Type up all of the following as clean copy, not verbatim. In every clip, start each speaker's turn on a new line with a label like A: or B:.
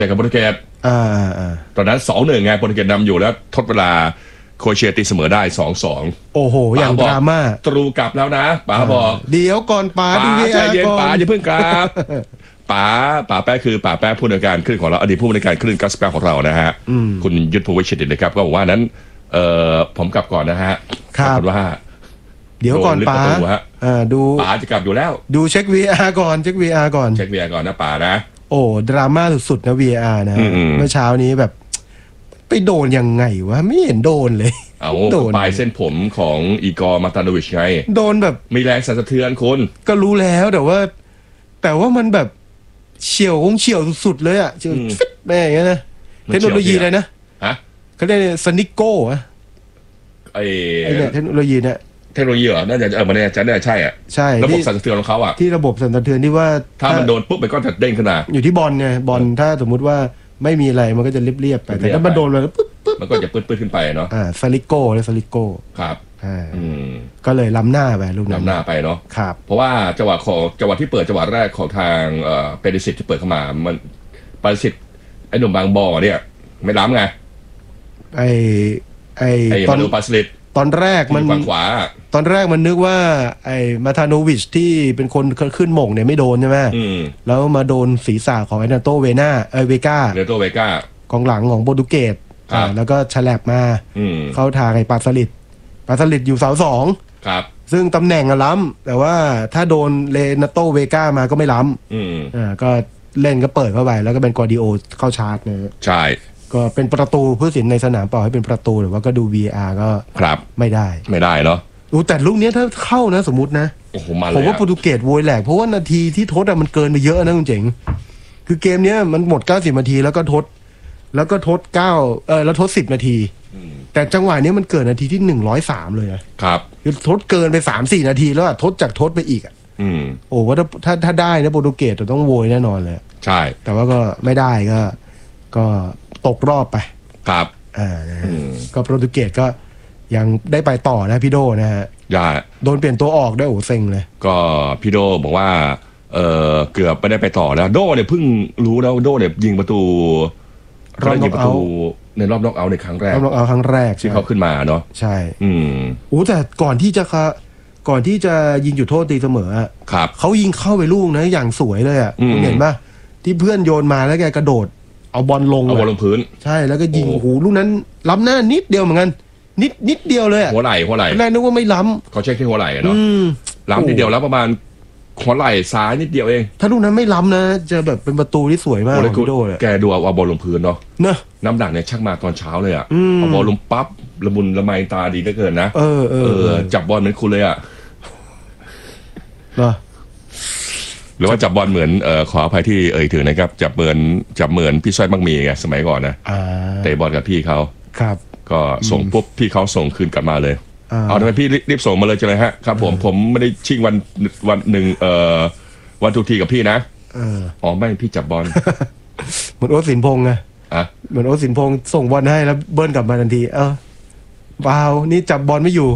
A: แต่กับโปรตุเกสตอนนั้น2-1ไงโปรตุเกสนำอยู่แล้วทดเวลาโครเอเชียตีเสมอได้2-2
B: โอ้โหอย่างดราม่า
A: ตรูกลับแล้วนะป๋าบอก
B: เดี๋ยวก่อนป๋า
A: ใจเย็นป๋าอย่าเพิ่งกลับป๋าแป๊ะคือป๋าแป๊ะผู้ในวยการคลื่นของเราอดีตผู้ในวยการคลื่น99ของเรานะฮะคุณยุทธภูวิชิตนะครับก็บอกว่านั้นผมกลับก่อนนะฮะ
B: ครับ
A: ว่า
B: เดี๋ยวก่อนป๋าดู
A: ป๋าจะกลับอยู่แล้ว
B: ดูเช็ค VR ก่อนเช็ค VR ก่อน
A: นะป๋านะ
B: โอ้ดราม่าสุดๆนะ VR นะเมื่อเช้านี้แบบไปโดนยังไงวะไม่เห็นโดนเลย
A: เอาโดนปลายเส้นผมของอีกอร์มาตาโนวิชไง
B: โดนแบบ
A: มีแรงสั่นสะเทือนคุณ
B: ก็รู้แล้วแต่ว่ามันแบบเฉียวสุดๆเลยอ่ะเฉียวฟิตแม่อย่างเงี้ยนะเทคโนโลยีอะไรนะเขาเรียกสนิโก้อะ
A: ไอ้
B: เนี่ยเทคโนโลยีเนี่ย
A: เทคโนโลยีเหรอน่าจะมันเนี่ยจะได้ใช่อ่ะ
B: ใช่
A: ระบบสั่นสะเทือนของเขาอ่ะ
B: ที่ระบบสั่นสะเทือนที่ว่า
A: ถ้ามันโดนปุ๊บมันก็จะเด้งขึ้นมา
B: อยู่ที่บอลไงบอลถ้าสมมุติว่าไม่มีอะไรมันก็จะเรียบๆไปแต่ถ้ามันโดนเลยปุ๊บ
A: มันก็จะปื้ดขึ้นไปเนาะ
B: ซาลิโก้เลยซาลิโก้
A: ครับ
B: ก็เลยล้ำหน้าไปลูกนั้น
A: ล้ำหน้าไปเนาะ
B: ครับ
A: เพราะว่าจังหวะที่เปิดจังหวะแรกของทางเปริสิตที่เปิดเข้ามามันเปริสิตไอ้หนุ่มบางบ่อเนี่ยไม่ล้ำไง
B: ไอ้
A: ตอนปาสลิด
B: ตอนแรกมัน
A: ขวา
B: ตอนแรกมันนึกว่าไอ้มาธาโนวิชที่เป็นคนขึ้นหม่งเนี่ยไม่โดนใช่ไหมแล้วมาโดนศีรษะของไอ้นาโตเวก้ากองหลังของโปรตุเกสแล้วก็ฉลับมาเข้าทางไอ้ปาสลิดอยู่เสา2
A: ครับ
B: ซึ่งตำแหน่งอะล้ำแต่ว่าถ้าโดนเลนาโตเวก้ามาก็ไม่ล้ำก็เล่นก็เปิดเข้าไปแล้วก็เป็นกอร์ดิโอเข้าชาร์จนะ
A: ใช่
B: ก็เป็นประตูผู้ตัดสินในสนามเปล่าให้เป็นประตูหรือว่าก็ดู VR ก็
A: ครับ
B: ไม่ได้
A: เนาะ
B: แต่ลูกนี้ถ้าเข้านะสมมตินะ
A: โอ้โหมัน
B: ผมว่าโปรตุเกสโวยแหลกเพราะว่านาทีที่ทดมันเกินไปเยอะนะคุณเจ๋งคือเกมนี้มันหมด90นาทีแล้วก็ทดแล้วทด10นาทีแต่จังหวะนี้มันเกิดนาทีที่103เลยนะครับคือทดเกินไป 3-4 นาทีแล้วทดจากทดไปอีกโอ้ว่าถ้าได้นะโปรตุเกสจะต้องโวยแน่นอนเลย
A: ใช่
B: แต่ว่าก็ไม่ได้ก็ตกรอบไป
A: ครับ
B: ก็โปรตุเกสก็ยังได้ไปต่อนะพี่โดนะฮะโดนเปลี่ยนตัวออกได้โอ้เซ็งเลย
A: ก็พี่โดบอกว่าเกือบไม่ได้ไปต่อแล้วโดเนี่ยเพิ่งรู้แล้วโดเนี่ยยิงประตู
B: รอบน็อกเอาท์
A: ในรอบน็อกเอาท์ในครั้งแรก
B: รอบน็อกเอาท์ครั้งแรก
A: ที่เขาขึ้นมาเนาะ
B: ใช่แต่ก่อนที่จะยิงจุดโทษตีเสมอ
A: ครับ
B: เขายิงเข้าไปลูกนะอย่างสวยเลยเห็นป่ะที่เพื่อนโยนมาแล้วแกกระโดดเอาบอลลง
A: พื้น
B: ใช่แล้วก็ยิงโอ้โหลูกนั้นล้ำหน้านิดเดียวเหมือนกันนิดเดียวเลย
A: หัวไหล่
B: แรกนึกว่าไม่ล้
A: ำเขาเช็คที่หัวไหล่เนาะล้ำนิดเดียวแล้วประมาณหัวไหล่ซ้ายนิดเดียวเอง
B: ถ้าลูกนั้นไม่ล้ำนะจะแบบเป็นประตูที่สวยมาก
A: พี่โดเลยแกดูเอาบอลลงพื้นเนาะน้ำหนักเนี่ยชักมาตอนเช้าเลยเอาบอลลงปั๊บละมุนละไมตาดีเหลือเกินนะจับบอลเหมือนคุณเลยหรือว่าจับบอลเหมือนขออภัยที่ถึงนะครับจับเหมือนพี่สร้อยมักมีไงสมัยก่อนนะเตะบอลกับพี่เขา
B: ครับ
A: ก็ส่งปุ๊บพี่เขาส่งคืนกลับมาเลยเอาทำไมพี่รีบส่งมาเลยจังเลยฮะครับผมไม่ได้ชิงวันหนึ่งวันทุกทีกับพี่นะไม่พี่จับบอล
B: เหมือนโอ๊ตสินพงษ์ไงเหมือนโอ๊ตสินพงษ์ส่งบอลให้แล้วเบิ้ลกลับมาทันทีเปล่านี่จับบอลไม่อยู่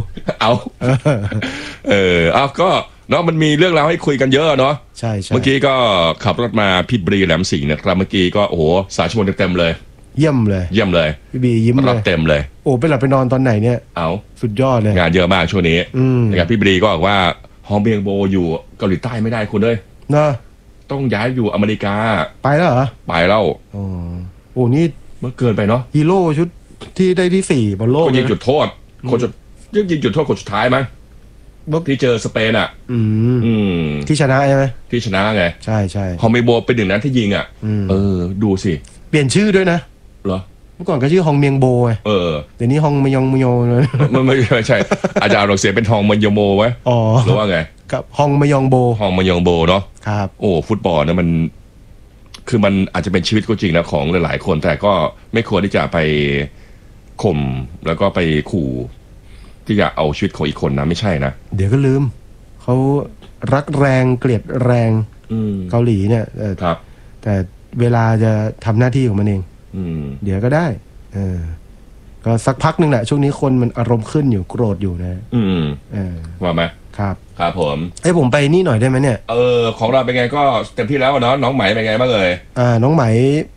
A: ก็เนาะมันมีเรื่องราวให้คุยกันเยอะเนาะ
B: ใช่
A: เมื่อกี้ก็ขับรถมาพี่บรีแหลมสิงห์นะครับเมื่อกี้ก็โอ้โหสายชนเต็มเลย
B: เยี่ยมเลยพี่บียิ้มเลย
A: รับเต็มเลย
B: โอ้ไปหลับไปนอนตอนไหนเนี่ยสุดยอดเลย
A: งานเยอะมากช่วงนี้นะครับพี่บรีก็บอกว่าฮองเบียงโบอยู่เกาหลีใต้ไม่ได้คุณเลย
B: นะ
A: ต้องย้ายอยู่อเมริกา
B: ไปแล้วเหรอ
A: ไปแล้ว
B: โอ้นี่
A: เมื่อเกินไปเนาะ
B: ฮีโร่ชุดที่ได้ที่4บนโลก
A: คนยิงจุดโทษคนจุดโทษคนสุดท้ายมั้งที่เจอสเปน
B: ที่ชนะใช่ไหม
A: ที่ชนะไง
B: ใช่
A: ฮองเบียงโบเป็นหนึ่งนั้นที่ยิงดูสิ
B: เปลี่ยนชื่อด้วยนะ
A: เหรอ
B: เมื่อก่อนก็ชื่อฮองเมียงโบไงเดี๋ยวนี้ฮองมยองมโย
A: ไม่ใช่อาจารย์เราเสียเป็นฮองมยองโบไว้หรือว่าไง
B: กับฮองมยองโบ
A: เนาะ
B: ครับ
A: โอ้ฟุตบอลนะมันคือมันอาจจะเป็นชีวิตก็จริงนะของหลายๆคนแต่ก็ไม่ควรที่จะไปข่มแล้วก็ไปขู่ที่จะเอาชีวิตของอีกคนนะไม่ใช่นะ
B: เดี๋ยวก็ลืมเขารักแรงเกลียดแรงเกาหลีเนี่ย
A: ครับ
B: แต่เวลาจะทำหน้าที่ของมันเองเดี๋ยวก็ได้ก็สักพักนึงแหละช่วงนี้คนมันอารมณ์ขึ้นอยู่โกรธอยู่นะ
A: ว่าไหมครับผม
B: ผมไปนี่หน่อยได้ไหมเนี่ย
A: ของเราเป็นไงก็เต็มที่แล้วเนาะน้องไหมเป็นไงบ้างเลย
B: น้องไหม